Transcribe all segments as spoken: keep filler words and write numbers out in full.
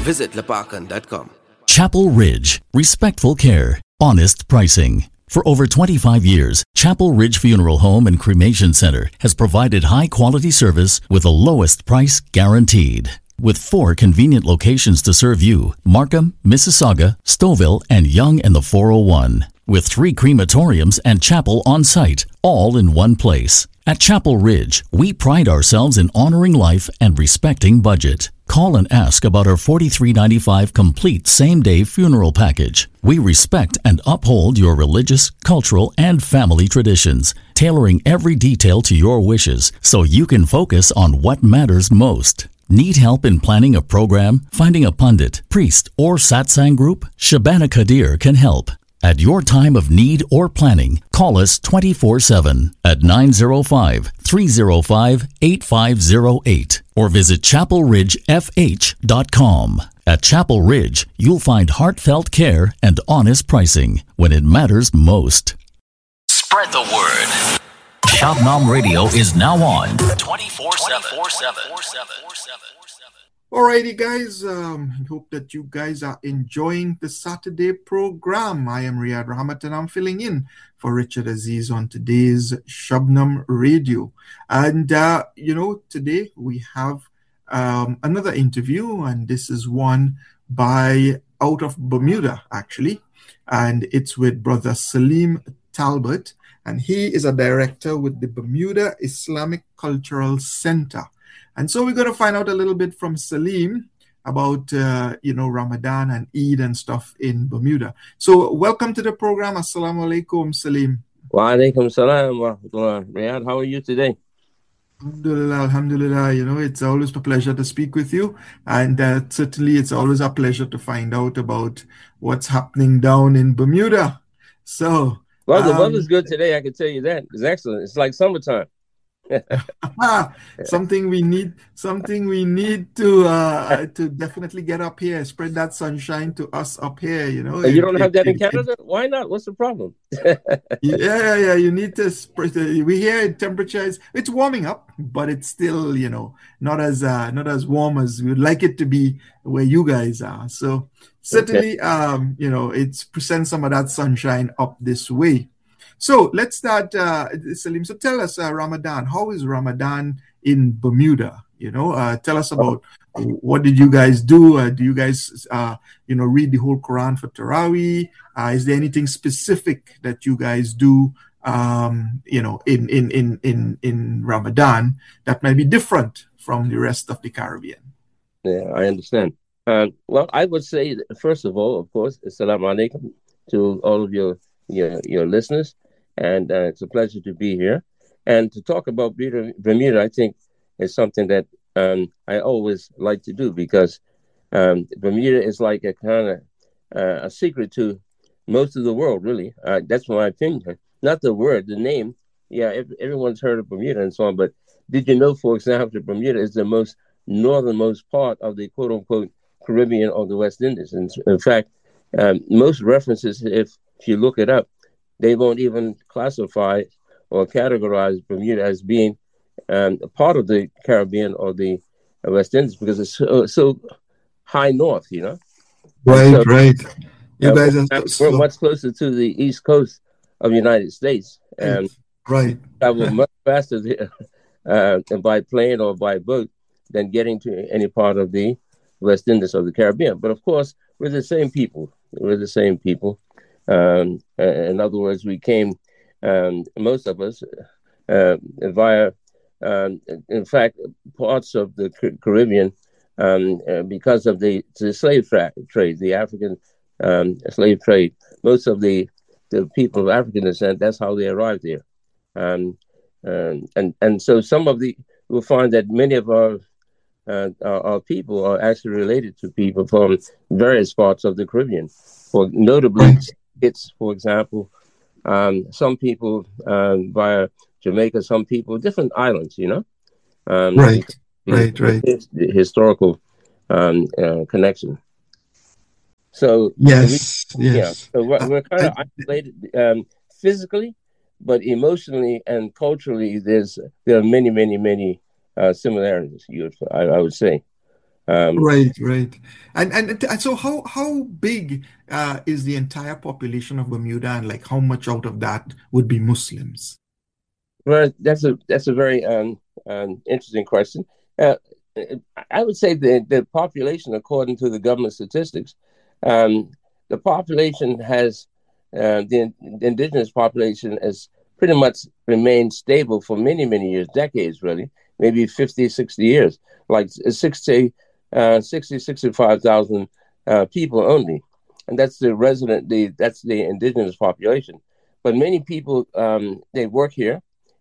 Visit lapacan dot com. Chapel Ridge, respectful care, honest pricing. For over twenty-five years, Chapel Ridge Funeral Home and Cremation Center has provided high-quality service with the lowest price guaranteed. With four convenient locations to serve you, Markham, Mississauga, Stouffville, and Yonge and the four oh one. With three crematoriums and chapel on site, all in one place. At Chapel Ridge, we pride ourselves in honoring life and respecting budget. Call and ask about our forty-three ninety-five complete same-day funeral package. We respect and uphold your religious, cultural, and family traditions, tailoring every detail to your wishes so you can focus on what matters most. Need help in planning a program, finding a pundit, priest, or satsang group? Shabana Kadir can help. At your time of need or planning, call us twenty-four seven at nine oh five, three oh five, eight five oh eight or visit chapel ridge f h dot com. At Chapel Ridge, you'll find heartfelt care and honest pricing when it matters most. Spread the word. Shabnam Radio is now on twenty-four seven. Alrighty, guys. Um, I hope that you guys are enjoying the Saturday program. I am Riyad Rahmat and I'm filling in for Richard Aziz on today's Shabnam Radio. And, uh, you know, today we have um, another interview, and this is one by out of Bermuda, actually. And it's with Brother Salim Talbot, and he is a director with the Bermuda Islamic Cultural Center. And so we're going to find out a little bit from Salim about, uh, you know, Ramadan and Eid and stuff in Bermuda. So welcome to the program. Assalamu alaikum, Salim. Wa alaikum salam wa rahmatullah. Riyad, how are you today? Alhamdulillah, alhamdulillah. You know, it's always a pleasure to speak with you. And uh, certainly it's always a pleasure to find out about what's happening down in Bermuda. So... Well, the um, weather's good today, I can tell you that. It's excellent. It's like summertime. something we need something we need to uh to definitely get up here, spread that sunshine to us up here, you know. And you don't it, have that it, in Canada? It, Why not? What's the problem? yeah yeah yeah you need to spread. We hear temperatures, it's warming up, but it's still, you know, not as uh not as warm as we'd like it to be where you guys are. So certainly, okay. um you know, it's present some of that sunshine up this way. So let's start, uh, Salim. So tell us, uh, Ramadan. How is Ramadan in Bermuda? You know, uh, tell us about what did you guys do? Uh, do you guys, uh, you know, read the whole Quran for Taraweeh? Uh, is there anything specific that you guys do, um, you know, in, in, in, in, in Ramadan that might be different from the rest of the Caribbean? Yeah, I understand. Uh, well, I would say, first of all, of course, assalamu alaikum to all of your your, your listeners. And uh, it's a pleasure to be here. And to talk about Bermuda, I think, is something that um, I always like to do, because um, Bermuda is like a kind of uh, a secret to most of the world, really. Uh, that's my opinion. Not the word, the name. Yeah, every, everyone's heard of Bermuda and so on. But did you know, for example, that Bermuda is the most northernmost part of the quote-unquote Caribbean or the West Indies? And in fact, um, most references, if, if you look it up, they won't even classify or categorize Bermuda as being um, a part of the Caribbean or the West Indies, because it's so, so high north, you know? Right, so, right. You uh, guys are we're so... much closer to the east coast of the United States. And right. travel much faster there, uh, by plane or by boat than getting to any part of the West Indies or the Caribbean. But of course, we're the same people. We're the same people. Um, in other words, we came, um, most of us, uh, via, um, in fact, parts of the Caribbean, um, uh, because of the, the slave tra- trade, the African um, slave trade. Most of the, the people of African descent, that's how they arrived there. Um, um, and, and so some of the, we'll find that many of our, uh, our, our people are actually related to people from various parts of the Caribbean. For notably, it's, for example, um, some people um, via Jamaica, some people, different islands, you know? Um, right, the, right, right. The, the historical um, uh, connection. So, yes, we, yes. Yeah, so we're, we're kind of isolated um, physically, but emotionally and culturally, there's there are many, many, many uh, similarities, you would, I, I would say. Um, Right, right. And and, and so how how big uh, is the entire population of Bermuda, and like how much out of that would be Muslims? well, that's a that's a very um, um, interesting question. Uh, I would say the the population, according to the government statistics, um, the population has uh, the, the indigenous population has pretty much remained stable for many many years, decades really, maybe fifty, sixty years, like sixty, uh, sixty, sixty-five thousand uh, people only, and that's the resident the that's the indigenous population. But many people um, they work here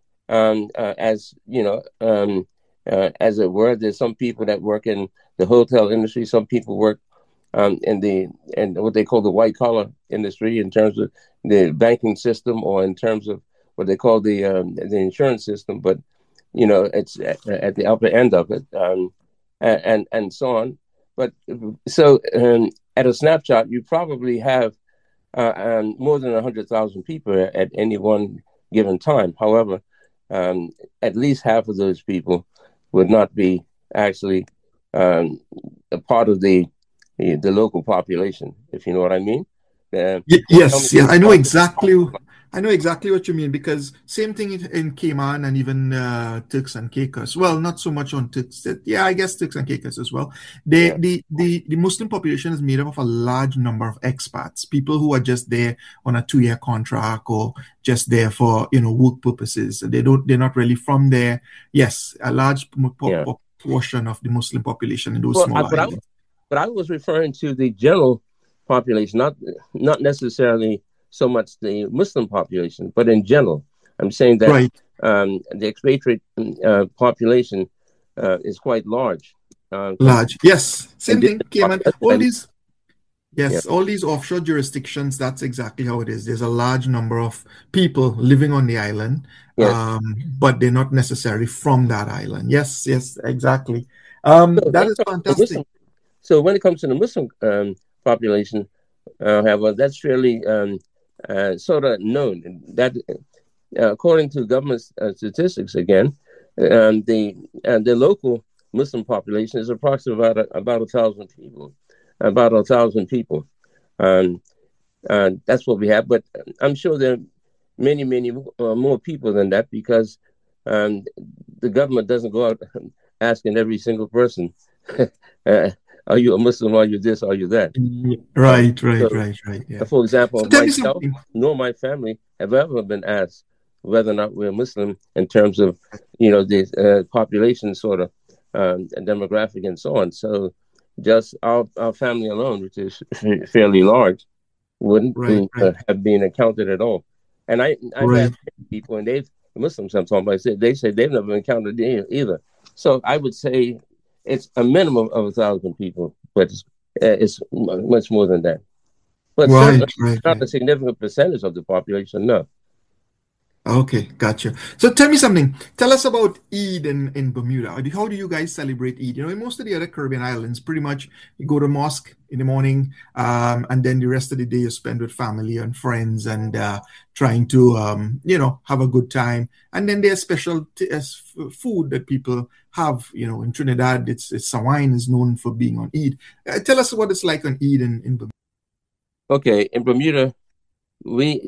um, uh, as you know, um, uh, as it were. There's some people that work in the hotel industry. Some people work um, in the in what they call the white collar industry, in terms of the banking system, or in terms of what they call the um, the insurance system. But you know, it's at, at the upper end of it, um, and and so on. But so um, at a snapshot, you probably have uh, um, more than a hundred thousand people at any one given time. However, um, at least half of those people would not be actually um, a part of the, the the local population, if you know what I mean. Uh, Y tell me, yes, yeah, I know tell me, exactly. I know exactly what you mean, because same thing in, in Cayman and even uh, Turks and Caicos. Well, not so much on Turks. Yeah, I guess Turks and Caicos as well. They, yeah, the the the Muslim population is made up of a large number of expats, people who are just there on a two-year contract or just there for you know work purposes. They don't. They're not really from there. Yes, a large yeah. portion of the Muslim population in those Well, I, small but I islands. but I was referring to the general population, not not necessarily so much the Muslim population, but in general. I'm saying that Right, um, the expatriate uh, population uh, is quite large. Uh, large. Yes, same thing. indigenous Cayman. population, All and these. yeah, Yes, all these offshore jurisdictions, that's exactly how it is. There's a large number of people living on the island, yes. um, but they're not necessarily from that island. Yes, yes, exactly. Um, So when that it is comes to the fantastic. Muslim, so when it comes to the Muslim um, population, uh, however, that's really um, uh, sort of known. That uh, according to government uh, statistics, again, um, the uh, the local Muslim population is approximately about a, about a thousand people, about a thousand people. Um, uh, that's what we have, but I'm sure there are many, many uh, more people than that, because um, the government doesn't go out asking every single person, uh, "Are you a Muslim? Are you this? Are you that?" Ye- Uh, Right, right, so, right, right. Yeah. for example, So tell me myself something. nor my family have ever been asked whether or not we're Muslim, in terms of, you know, the uh, population sort of um, demographic and so on. So just our, our family alone, which is fairly large, wouldn't Right, be, right, uh, have been accounted at all. And I, I've right. asked people, and they've, the Muslims I'm talking about, said, they say they've never encountered it either. So I would say it's a minimum of a thousand people, but it's, uh, it's much more than that. But Right, certainly right, not right. a significant percentage of the population, no. Okay, gotcha. So tell me something. Tell us about Eid in, in Bermuda. How do how do you guys celebrate Eid? You know, in most of the other Caribbean islands, pretty much you go to mosque in the morning, um, and then the rest of the day you spend with family and friends and uh, trying to, um, you know, have a good time. And then there's special t- as f- food that people have. You know, in Trinidad, it's, it's Sawine is known for being on Eid. Uh, tell us what it's like on Eid in, in Bermuda. Okay, in Bermuda, we,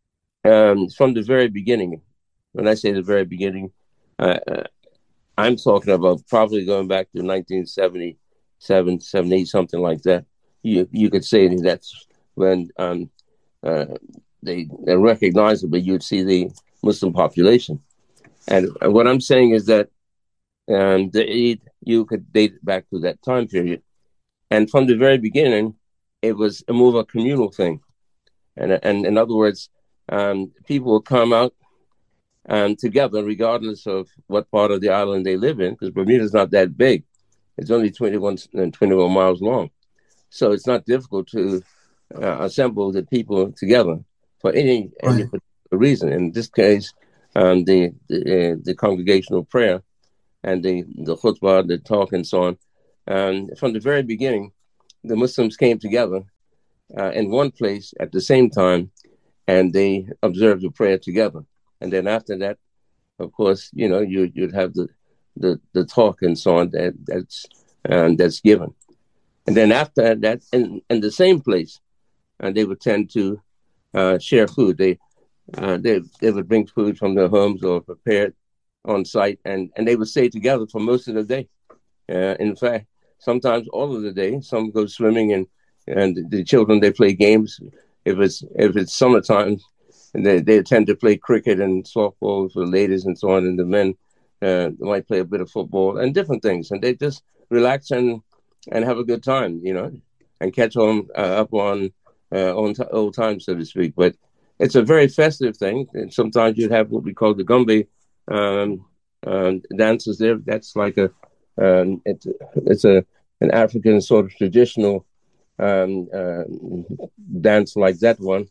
um, from the very beginning, when I say the very beginning, uh, uh, I'm talking about probably going back to nineteen seventy-seven, seventy-eight, something like that. You you could say that's when um, uh, they, they recognizably you'd see the Muslim population. And what I'm saying is that um, the Eid, you could date it back to that time period. And from the very beginning, it was a more of a communal thing. And, and in other words, um, people will come out um, together, regardless of what part of the island they live in, because Bermuda's not that big. It's only twenty-one and twenty-one miles long. So it's not difficult to uh, assemble the people together for any any Right, particular reason. In this case, um, the the, uh, the congregational prayer and the the khutbah, the talk, and so on. Um, from the very beginning, the Muslims came together uh, in one place at the same time, and they observed the prayer together. And then after that, of course, you know, you you'd have the the, the talk and so on. That that's um, that's given. And then after that, in, in the same place, uh, they would tend to uh, share food. They, uh, they they would bring food from their homes or prepare it on site, and, and they would stay together for most of the day. Uh, in fact, sometimes all of the day. Some go swimming, and, and the children, they play games. If it's if it's summertime, they, they tend to play cricket and softball for the ladies and so on, and the men uh, might play a bit of football and different things. And they just relax and and have a good time, you know, and catch on uh, up on uh, on t- old times, so to speak. But it's a very festive thing. And sometimes you have what we call the Gombe um, um, dances there. That's like a um, it's it's a an African sort of traditional um, uh, dance like that one.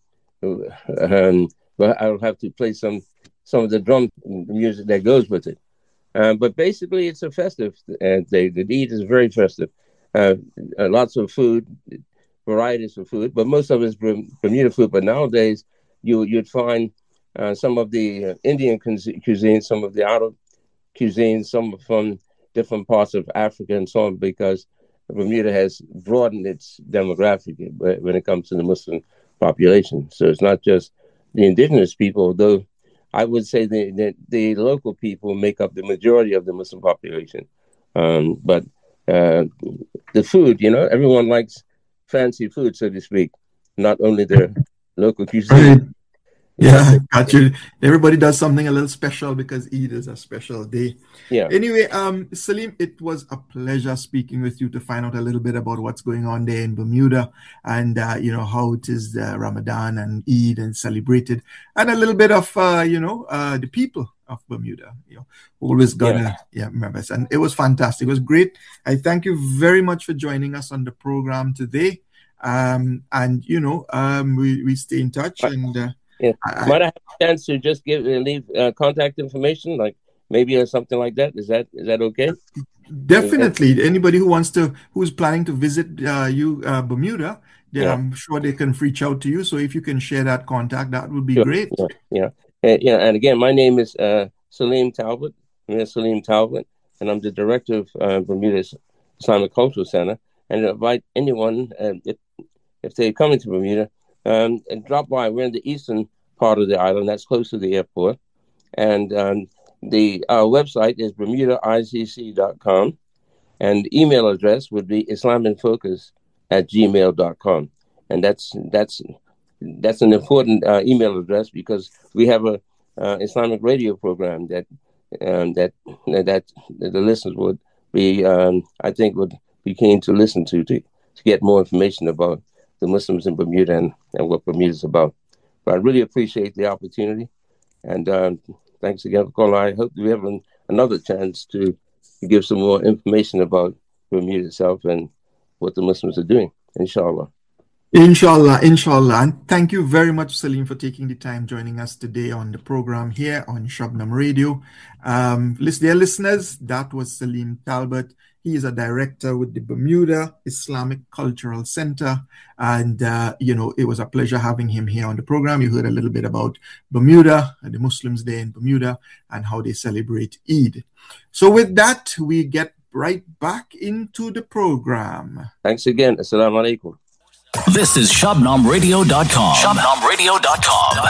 Um, but I'll have to play some some of the drum music that goes with it. Uh, but basically, it's a festive uh, day. The Eid is very festive. Uh, uh, lots of food, varieties of food, but most of it is Bermuda food. But nowadays, you, you'd find uh, some of the uh, Indian cuisine, some of the Arab cuisine, some from different parts of Africa and so on, because Bermuda has broadened its demographic when it comes to the Muslim population. So it's not just the indigenous people, although I would say the, the, the local people make up the majority of the Muslim population. Um, but uh, the food, you know, everyone likes fancy food, so to speak, not only their local cuisine. Right. Yeah, got you. Everybody does something a little special because Eid is a special day. Yeah. Anyway, um, Salim, it was a pleasure speaking with you to find out a little bit about what's going on there in Bermuda, and uh, you know how it is uh, Ramadan and Eid and celebrated, and a little bit of uh, you know uh, the people of Bermuda. You know, always gonna yeah. yeah remember, and it was fantastic. It was great. I thank you very much for joining us on the program today. Um, and you know, um, we we stay in touch and. Uh, Yeah, might I have a chance to just give uh, leave uh, contact information, like maybe or something like that? Is that is that okay? Definitely. Anybody who wants to, who's planning to visit uh, you uh, Bermuda, yeah, yeah, I'm sure they can reach out to you. So if you can share that contact, that would be sure. great. Yeah, yeah, and, yeah. And again, my name is uh, Salim Talbot. I'm Salim Talbot, and I'm the director of uh, Bermuda's Islamic Cultural Center. And I invite anyone uh, if if they're coming to Bermuda. Um, and drop by. We're in the eastern part of the island. That's close to the airport. And um, the our website is bermuda I C C dot com. And the email address would be islaminfocus at gmail dot com. And that's that's that's an important uh, email address because we have a uh, Islamic radio program that um, that that the listeners would be, um, I think, would be keen to listen to to, to get more information about the Muslims in Bermuda and, and what Bermuda is about. But I really appreciate the opportunity. And um, thanks again for calling. I hope we have an, another chance to, to give some more information about Bermuda itself and what the Muslims are doing, inshallah. Inshallah, inshallah. And thank you very much, Salim, for taking the time joining us today on the program here on Shabnam Radio. Um, dear listeners, that was Salim Talbot. He is a director with the Bermuda Islamic Cultural Center. And, uh, you know, it was a pleasure having him here on the program. You heard a little bit about Bermuda and the Muslims there in Bermuda and how they celebrate Eid. So with that, we get right back into the program. Thanks again. Assalamu alaikum. This is Shabnam Radio dot com. Shabnam Radio dot com.